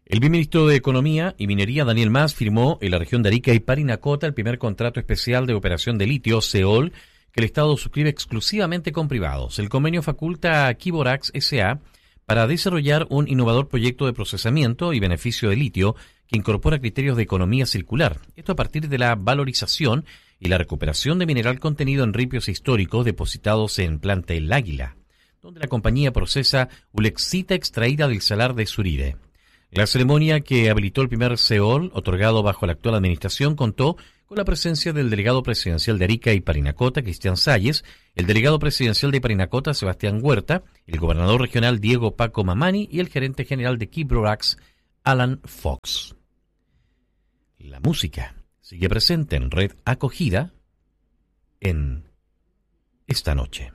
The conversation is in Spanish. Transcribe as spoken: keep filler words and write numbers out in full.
El viceministro de Economía y Minería, Daniel Mas, firmó en la región de Arica y Parinacota el primer contrato especial de operación de litio, SEOL, que el Estado suscribe exclusivamente con privados. El convenio faculta a Kiborax S A para desarrollar un innovador proyecto de procesamiento y beneficio de litio que incorpora criterios de economía circular. Esto a partir de la valorización y la recuperación de mineral contenido en ripios históricos depositados en Planta El Águila, donde la compañía procesa ulexita extraída del salar de Suride. La ceremonia que habilitó el primer SEOL, otorgado bajo la actual administración, contó con la presencia del delegado presidencial de Arica y Parinacota, Cristian Salles, el delegado presidencial de Parinacota, Sebastián Huerta, el gobernador regional Diego Paco Mamani y el gerente general de Kiborax, Alan Fox. La música sigue presente en Red Acogida en esta noche.